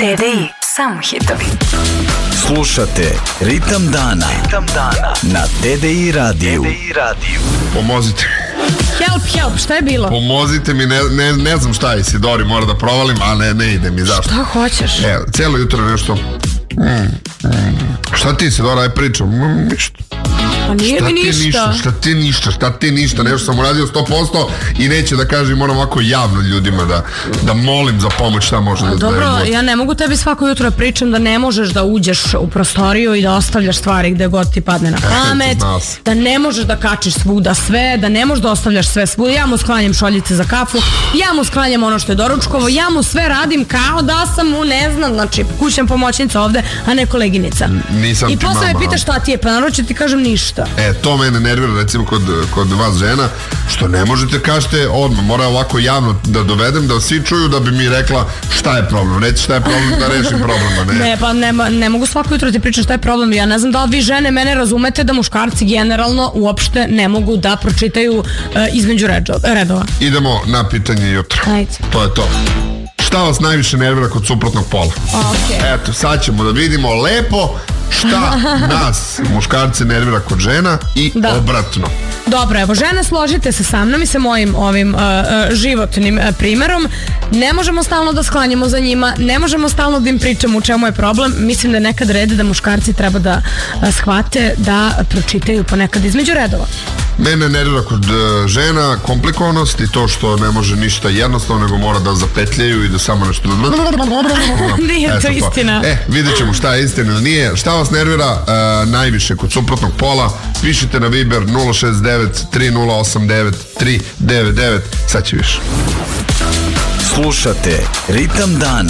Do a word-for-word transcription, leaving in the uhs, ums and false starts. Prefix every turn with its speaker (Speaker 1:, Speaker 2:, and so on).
Speaker 1: T D I, samo hitovi.
Speaker 2: Slušate Ritam dana, Ritam dana na T D I radiju. T D I radiju.
Speaker 3: Pomozite.
Speaker 4: Help, help, šta je bilo?
Speaker 3: Pomozite mi, ne, ne, ne znam šta je, Isidori, mora da provalim, a ne, ne ide mi, zašto?
Speaker 4: Šta hoćeš?
Speaker 3: E, cijelo jutro nešto. Mm, mm. Šta ti, Isidora, aj pričam? Mm, ništa.
Speaker 4: Pa nije
Speaker 3: Šta
Speaker 4: mi
Speaker 3: ti
Speaker 4: ništa.
Speaker 3: ništa, šta ti ništa, šta ti ništa, nešto sam uradio sto posto i neće da kažem, moram ovako javno ljudima da, da molim za pomoć šta može
Speaker 4: A
Speaker 3: da...
Speaker 4: dobro,
Speaker 3: da je
Speaker 4: ja ne mogu tebi svako jutro pričam da ne možeš da uđeš u prostoriju i da ostavljaš stvari gde god ti padne na pamet,
Speaker 3: znao sam.
Speaker 4: da ne možeš da kačiš svuda sve, da ne možeš da ostavljaš sve svuda. Ja mu sklanjam šoljice za kafu, ja mu sklanjam ono što je doručkovo, ja mu sve radim kao da sam mu, ne znam, znači kućna pomoćnica ovde, a ne koleginica.
Speaker 3: Nisam
Speaker 4: I
Speaker 3: ti
Speaker 4: posle me
Speaker 3: mama,
Speaker 4: pitaš šta ti je, pa naravno ću ti kažem ništa.
Speaker 3: E, to mene nervira recimo kod, kod vas žena, što ne možete kažete odmah, mora ovako javno da dovedem, da svi čuju da bi mi rekla šta je problem, reći šta je problem, da rešim problema, ne.
Speaker 4: Ne, pa ne, ne mogu svako jutro ti pričam šta je problem. Ja ne znam da li vi žene mene razumete da muškarci generalno uopšte ne mogu da pročitaju uh, između redova.
Speaker 3: Idemo na pitanje jutra.
Speaker 4: Ajde.
Speaker 3: To je to. Šta vas najviše nervira kod suprotnog pola?
Speaker 4: Okay.
Speaker 3: Eto, sad ćemo da vidimo lepo šta nas muškarce nervira kod žena i da. Obratno.
Speaker 4: Dobro, evo, žene, složite se sa mnom i sa mojim ovim uh, uh, životnim uh, primerom. Ne možemo stalno da sklanjamo za njima, ne možemo stalno da im pričamo u čemu je problem. Mislim da je nekad red da muškarci treba da uh, shvate da pročitaju ponekad između redova.
Speaker 3: Mene nervira kod uh, žena komplikovanost i to što ne može ništa jednostavno, nego mora da zapetljaju i da samo nešto...
Speaker 4: Nije to istina.
Speaker 3: E, vidjet ćemo šta je istina ili nije. Šta vas nervira uh, najviše kod suprotnog pola? Pišite na Viber nula šest devet tri nula osam devet tri devet devet. Sad će više.
Speaker 2: Slušate Ritam dana.